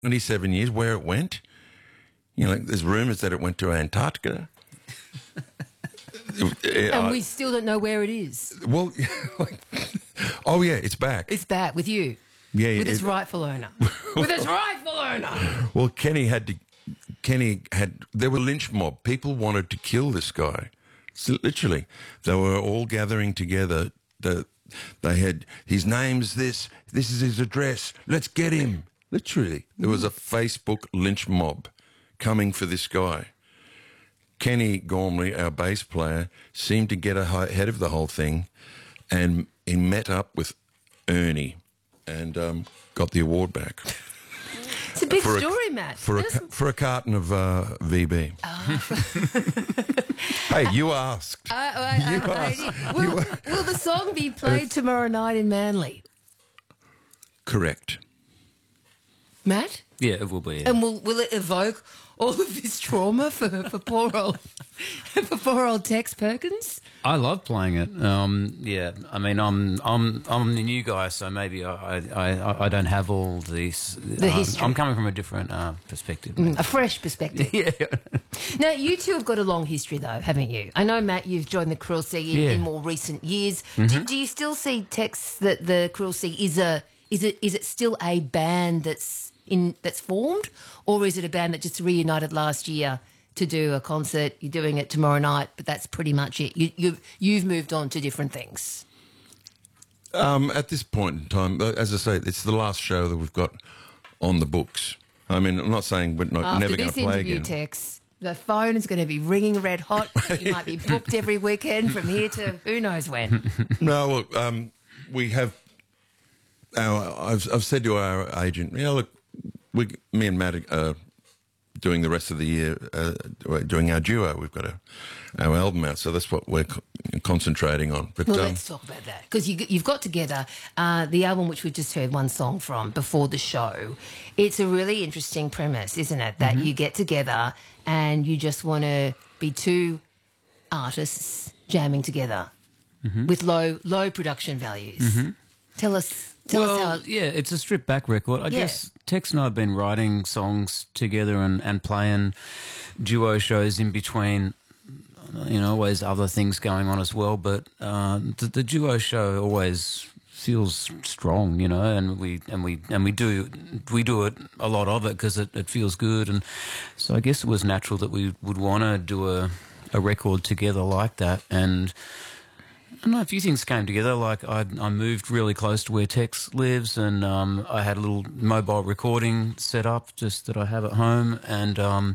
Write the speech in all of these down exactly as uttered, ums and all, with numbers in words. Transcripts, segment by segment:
twenty-seven years, where it went. You know, like, there's rumours that it went to Antarctica. And we still don't know where it is. Well, like, oh yeah, it's back. It's back with you. Yeah, with it, its rightful owner. With its rightful owner. Well, Kenny had to. Kenny had. There were lynch mob. People wanted to kill this guy. So literally, they were all gathering together. The, they had his name's this. This is his address. Let's get him. Literally, there was a Facebook lynch mob coming for this guy. Kenny Gormley, our bass player, seemed to get ahead of the whole thing, and he met up with Ernie and um, got the award back. It's a big for story, a, Matt. For a, for a carton of uh, V B. Oh. Hey, you asked. Uh, uh, you uh, asked. Will, You will the song be played tomorrow night in Manly? Correct. Matt? Yeah, it will be. Yeah. And will will it evoke all of this trauma for, for poor old for poor old Tex Perkins? I love playing it. Um, yeah, I mean, I'm I'm I'm the new guy, so maybe I I, I don't have all these. The um, history. I'm coming from a different uh, perspective. Mm, a fresh perspective. Yeah. Now, you two have got a long history, though, haven't you? I know, Matt, you've joined the Krill Sea in, Yeah. in more recent years. Mm-hmm. Do, do you still see Tex that the Krill Sea is a is it is it still a band that's in that's formed, or is it a band that just reunited last year to do a concert? You're doing it tomorrow night, but that's pretty much it. You, you've you've moved on to different things. Um, at this point in time, as I say, it's the last show that we've got on the books. I mean, I'm not saying we're not, After never going this to play interview, again. Tex, the phone is going to be ringing red hot. You might be booked every weekend from here to who knows when. No, look, um, we have. Our, I've, I've said to our agent, yeah, look, we, me and Matt are doing the rest of the year, uh, doing our duo. We've got a, our album out, so that's what we're co- concentrating on. But Well, um, let's talk about that, because you, you've got together uh, the album which we just heard one song from before the show. It's a really interesting premise, isn't it? That Mm-hmm. you get together and you just want to be two artists jamming together Mm-hmm. with low low production values. Tell us, tell well, us how. yeah, it's a stripped back record. I Yeah. guess Tex and I have been writing songs together and, and playing duo shows in between. You know, always other things going on as well, but uh, the, the duo show always feels strong, you know, and we and we and we do we do it a lot of it because it, it feels good, and so I guess it was natural that we would want to do a a record together like that. And I don't know, a few things came together. Like I, I moved really close to where Tex lives, and um, I had a little mobile recording set up just that I have at home, and um,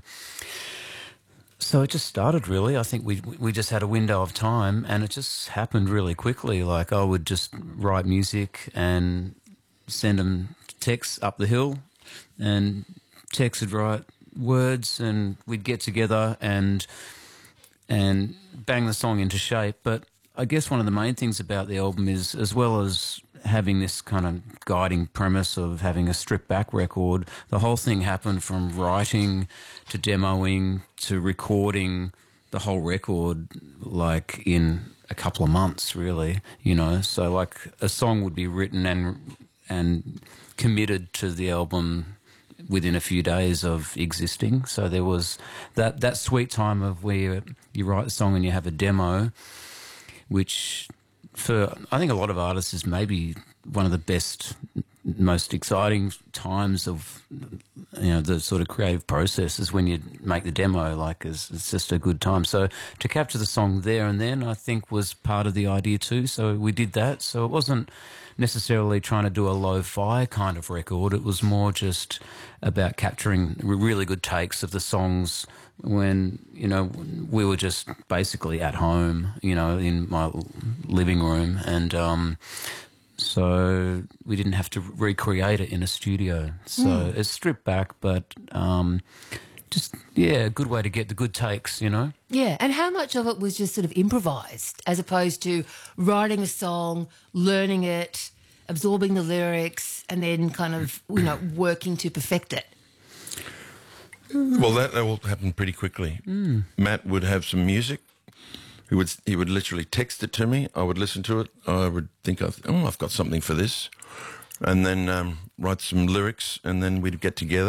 so it just started really. I think we we just had a window of time, and it just happened really quickly. Like I would just write music and send them to Tex up the hill, and Tex would write words, and we'd get together and and bang the song into shape. But I guess one of the main things about the album is, as well as having this kind of guiding premise of having a stripped back record, the whole thing happened from writing to demoing to recording the whole record like in a couple of months, really, you know. So like a song would be written and and committed to the album within a few days of existing. So there was that that sweet time of where you write a song and you have a demo, which for I think a lot of artists is maybe one of the best, most exciting times of, you know, the sort of creative process is when you make the demo. Like it's, it's just a good time. So to capture the song there and then, I think was part of the idea too. So we did that. So it wasn't necessarily trying to do a lo-fi kind of record. It was more just about capturing really good takes of the songs when, you know, we were just basically at home, you know, in my living room. And um, so we didn't have to recreate it in a studio. So mm. it's stripped back, but um, just, yeah, a good way to get the good takes, you know? Yeah, and how much of it was just sort of improvised as opposed to writing a song, learning it, absorbing the lyrics, and then kind of, you know, working to perfect it? Well, that, that will happen pretty quickly. Mm. Matt would have some music. He would he would literally text it to me. I would listen to it. I would think, oh, I've got something for this. And then um, write some lyrics, and then we'd get together.